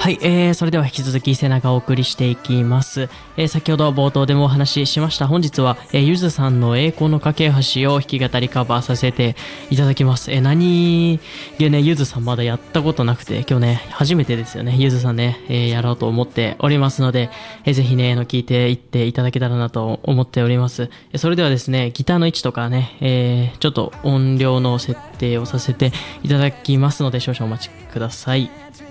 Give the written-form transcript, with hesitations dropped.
はい、それでは引き続き瀬名がお送りしていきます。先ほど冒頭でもお話ししました。本日は、ゆずさんの栄光の架け橋を弾き語りカバーさせていただきます。何気ね、ゆずさんまだやったことなくて、今日ね、初めてですよね。ゆずさんね、やろうと思っておりますので、ぜひね、聞いていっていただけたらなと思っております。それではですね、ギターの位置とかね、ちょっと音量の設定をさせていただきますので、少々お待ちください。